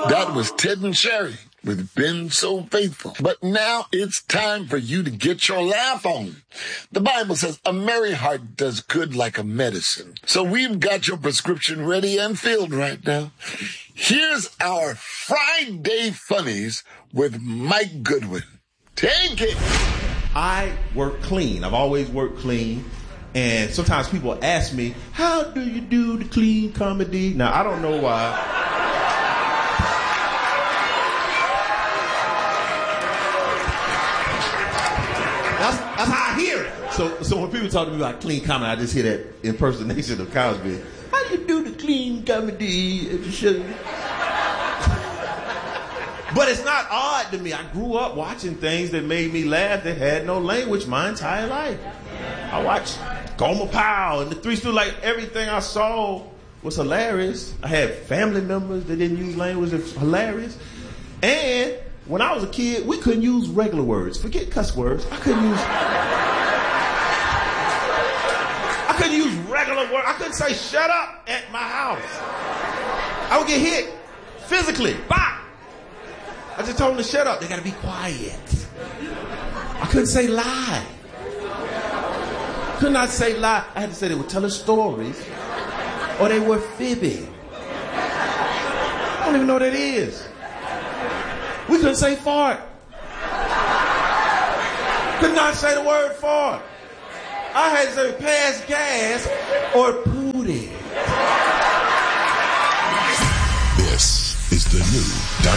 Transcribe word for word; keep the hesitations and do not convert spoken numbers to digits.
That was Ted and Sherry with Been So Faithful. But now it's time for you to get your laugh on. The Bible says a merry heart does good like a medicine. So we've got your prescription ready and filled right now. Here's our Friday Funnies with Mike Goodwin. Take it. I work clean. I've always worked clean. And sometimes people ask me, how do you do the clean comedy? Now, I don't know why. That's, that's how I hear it. So, so when people talk to me about clean comedy, I just hear that impersonation of Cosby. How do you do the clean comedy? But it's not odd to me. I grew up watching things that made me laugh that had no language my entire life. I watched Gomer Pyle and the Three Stooges. Like, everything I saw was hilarious. I had family members that didn't use language that was hilarious. And when I was a kid, we couldn't use regular words. Forget cuss words. I couldn't use... I couldn't use regular words. I couldn't say shut up at my house. I would get hit physically. Bop! I just told them to shut up. They gotta be quiet. I couldn't say lie. Could not say lie. I had to say they were telling stories or they were fibbing. I don't even know what that is. We couldn't say fart. Could not say the word fart. I had to say pass gas or pootie. This is the new